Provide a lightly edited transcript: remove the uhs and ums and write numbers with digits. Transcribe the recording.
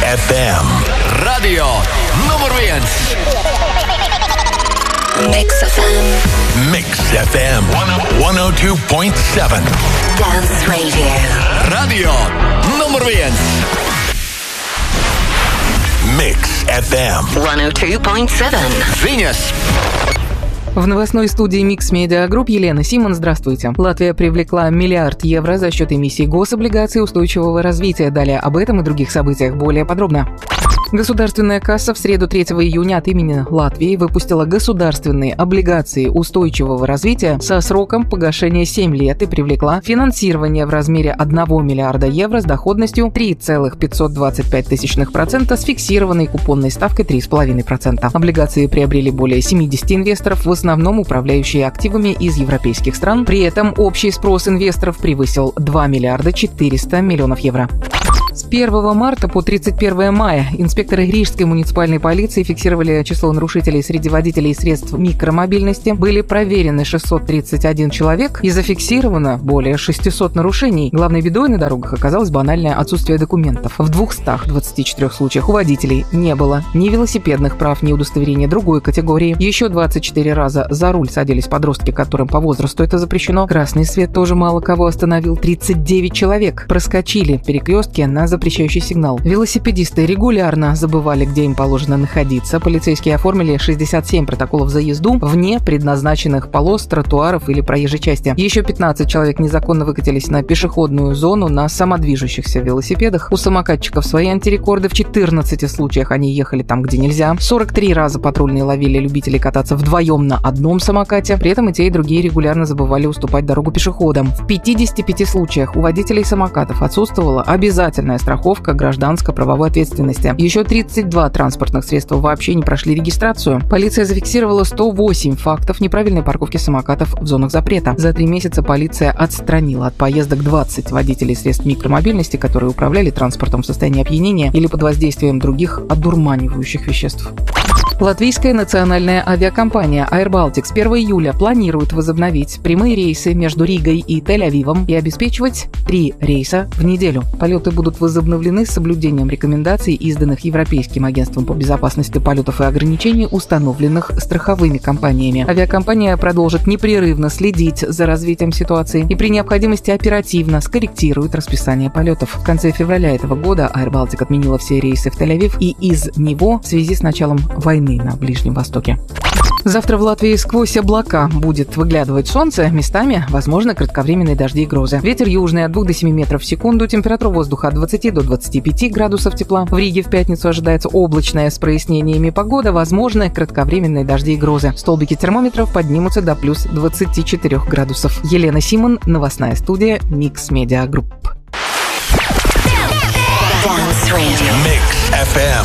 FM. Radio numur 1. Mix FM. Mix FM 102.7. Dance Radio. Radio numur 1. Mix FM 102.7. Viņas. В новостной студии Mix Media Group Елена Симон, здравствуйте. Латвия привлекла €1 миллиард за счет эмиссии гособлигаций устойчивого развития. Далее об этом и других событиях более подробно. Государственная касса в среду 3 июня от имени Латвии выпустила государственные облигации устойчивого развития со сроком погашения 7 лет и привлекла финансирование в размере €1 миллиарда с доходностью 3,525% с фиксированной купонной ставкой 3,5%. Облигации приобрели более 70 инвесторов, в основном управляющие активами из европейских стран. При этом общий спрос инвесторов превысил €2 миллиарда 400 миллионов. С 1 марта по 31 мая инспекторы Рижской муниципальной полиции фиксировали число нарушителей среди водителей средств микромобильности. Были проверены 631 человек и зафиксировано более 600 нарушений. Главной бедой на дорогах оказалось банальное отсутствие документов. В 224 случаях у водителей не было ни велосипедных прав, ни удостоверения другой категории. Еще 24 раза за руль садились подростки, которым по возрасту это запрещено. Красный свет тоже мало кого остановил. 39 человек проскочили в перекрестке на запрещающий сигнал. Велосипедисты регулярно забывали, где им положено находиться. Полицейские оформили 67 протоколов за езду вне предназначенных полос, тротуаров или проезжей части. Еще 15 человек незаконно выкатились на пешеходную зону на самодвижущихся велосипедах. У самокатчиков свои антирекорды. В 14 случаях они ехали там, где нельзя. 43 раза патрульные ловили любителей кататься вдвоем на одном самокате. При этом и те, и другие регулярно забывали уступать дорогу пешеходам. В 55 случаях у водителей самокатов отсутствовала обязательная страховка гражданско-правовой ответственности. Еще 32 транспортных средства вообще не прошли регистрацию. Полиция зафиксировала 108 фактов неправильной парковки самокатов в зонах запрета. За 3 месяца полиция отстранила от поездок 20 водителей средств микромобильности, которые управляли транспортом в состоянии опьянения или под воздействием других одурманивающих веществ. Латвийская национальная авиакомпания Air Baltic с 1 июля планирует возобновить прямые рейсы между Ригой и Тель-Авивом и обеспечивать 3 рейса в неделю. Полеты будут возобновлены с соблюдением рекомендаций, изданных Европейским агентством по безопасности полетов и ограничений, установленных страховыми компаниями. Авиакомпания продолжит непрерывно следить за развитием ситуации и при необходимости оперативно скорректирует расписание полетов. В конце февраля этого года Air Baltic отменила все рейсы в Тель-Авив и из него в связи с началом войны на Ближнем Востоке. Завтра в Латвии сквозь облака будет выглядывать солнце. Местами возможны кратковременные дожди и грозы. Ветер южный от 2 до 7 метров в секунду. Температура воздуха от 20 до 25 градусов тепла. В Риге в пятницу ожидается облачная с прояснениями погода. Возможны кратковременные дожди и грозы. Столбики термометров поднимутся до плюс 24 градусов. Елена Симон, новостная студия Mix Media Group. Mix FM